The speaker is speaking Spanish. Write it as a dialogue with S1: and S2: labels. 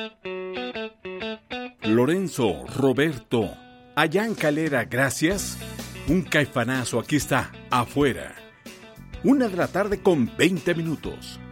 S1: Lorenzo, Roberto, allá en Calera, gracias. Un caifanazo, aquí está, afuera. 1 de la tarde con 20 minutos.